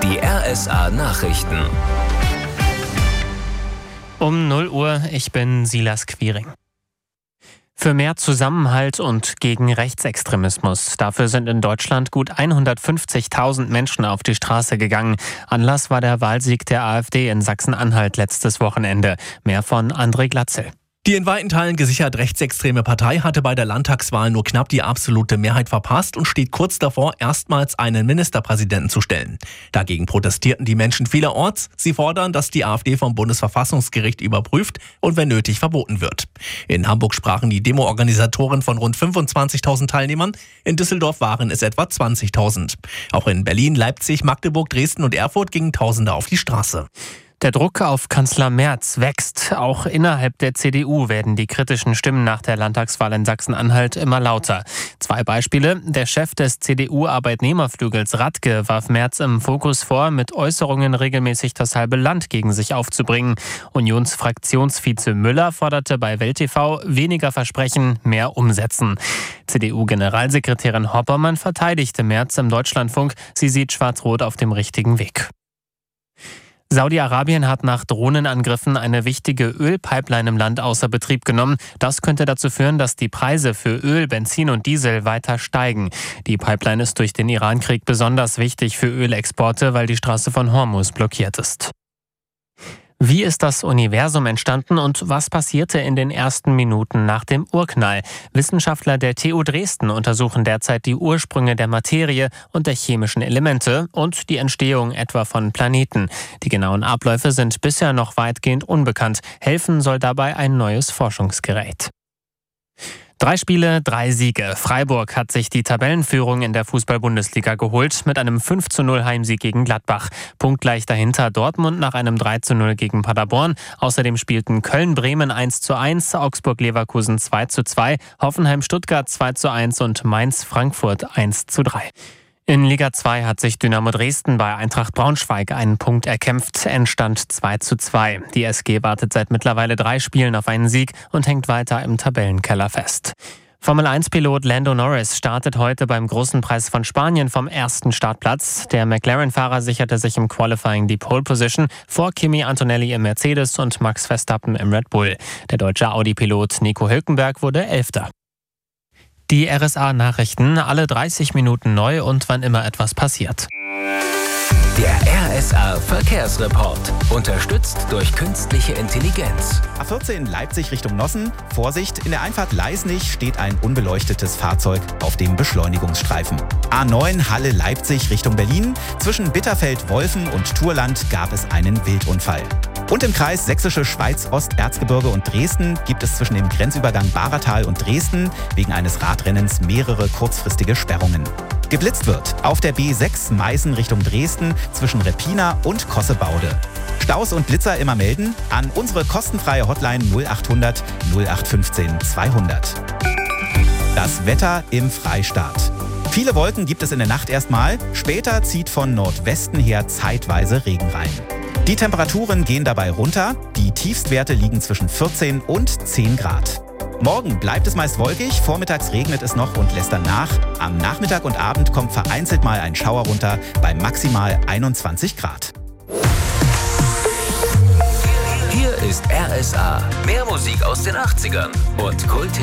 Die RSA Nachrichten. Um 0 Uhr, ich bin Silas Quiring. Für mehr Zusammenhalt und gegen Rechtsextremismus. Dafür sind in Deutschland gut 150.000 Menschen auf die Straße gegangen. Anlass war der Wahlsieg der AfD in Sachsen-Anhalt letztes Wochenende. Mehr von André Glatzel. Die in weiten Teilen gesichert rechtsextreme Partei hatte bei der Landtagswahl nur knapp die absolute Mehrheit verpasst und steht kurz davor, erstmals einen Ministerpräsidenten zu stellen. Dagegen protestierten die Menschen vielerorts. Sie fordern, dass die AfD vom Bundesverfassungsgericht überprüft und wenn nötig verboten wird. In Hamburg sprachen die Demo-Organisatoren von rund 25.000 Teilnehmern. In Düsseldorf waren es etwa 20.000. Auch in Berlin, Leipzig, Magdeburg, Dresden und Erfurt gingen Tausende auf die Straße. Der Druck auf Kanzler Merz wächst. Auch innerhalb der CDU werden die kritischen Stimmen nach der Landtagswahl in Sachsen-Anhalt immer lauter. 2 Beispiele. Der Chef des CDU-Arbeitnehmerflügels Radke warf Merz im Fokus vor, mit Äußerungen regelmäßig das halbe Land gegen sich aufzubringen. Unionsfraktionsvize Müller forderte bei Welt TV weniger Versprechen, mehr umsetzen. CDU-Generalsekretärin Hoppermann verteidigte Merz im Deutschlandfunk. Sie sieht Schwarz-Rot auf dem richtigen Weg. Saudi-Arabien hat nach Drohnenangriffen eine wichtige Ölpipeline im Land außer Betrieb genommen. Das könnte dazu führen, dass die Preise für Öl, Benzin und Diesel weiter steigen. Die Pipeline ist durch den Iran-Krieg besonders wichtig für Ölexporte, weil die Straße von Hormuz blockiert ist. Wie ist das Universum entstanden und was passierte in den ersten Minuten nach dem Urknall? Wissenschaftler der TU Dresden untersuchen derzeit die Ursprünge der Materie und der chemischen Elemente und die Entstehung etwa von Planeten. Die genauen Abläufe sind bisher noch weitgehend unbekannt. Helfen soll dabei ein neues Forschungsgerät. 3 Spiele, 3 Siege. Freiburg hat sich die Tabellenführung in der Fußball-Bundesliga geholt mit einem 5:0 Heimsieg gegen Gladbach. Punktgleich dahinter Dortmund nach einem 3:0 gegen Paderborn. Außerdem spielten Köln-Bremen 1:1, Augsburg-Leverkusen 2:2, Hoffenheim-Stuttgart 2:1 und Mainz-Frankfurt 1:3. In Liga 2 hat sich Dynamo Dresden bei Eintracht Braunschweig einen Punkt erkämpft. Endstand 2:2. Die SG wartet seit mittlerweile 3 Spielen auf einen Sieg und hängt weiter im Tabellenkeller fest. Formel-1-Pilot Lando Norris startet heute beim Großen Preis von Spanien vom ersten Startplatz. Der McLaren-Fahrer sicherte sich im Qualifying die Pole-Position vor Kimi Antonelli im Mercedes und Max Verstappen im Red Bull. Der deutsche Audi-Pilot Nico Hülkenberg wurde 11. Die RSA-Nachrichten, alle 30 Minuten neu und wann immer etwas passiert. Der RSA-Verkehrsreport. Unterstützt durch künstliche Intelligenz. A14 Leipzig Richtung Nossen. Vorsicht, in der Einfahrt Leisnig steht ein unbeleuchtetes Fahrzeug auf dem Beschleunigungsstreifen. A9 Halle Leipzig Richtung Berlin. Zwischen Bitterfeld-Wolfen und Turland gab es einen Wildunfall. Und im Kreis Sächsische Schweiz, Osterzgebirge und Dresden gibt es zwischen dem Grenzübergang Bahratal und Dresden wegen eines Radrennens mehrere kurzfristige Sperrungen. Geblitzt wird auf der B6 Meißen Richtung Dresden zwischen Reppina und Kossebaude. Staus und Blitzer immer melden an unsere kostenfreie Hotline 0800 0815 200. Das Wetter im Freistaat. Viele Wolken gibt es in der Nacht erstmal, später zieht von Nordwesten her zeitweise Regen rein. Die Temperaturen gehen dabei runter, die Tiefstwerte liegen zwischen 14 und 10 Grad. Morgen bleibt es meist wolkig, vormittags regnet es noch und lässt dann nach. Am Nachmittag und Abend kommt vereinzelt mal ein Schauer runter bei maximal 21 Grad. Hier ist RSA. Mehr Musik aus den 80ern und Kult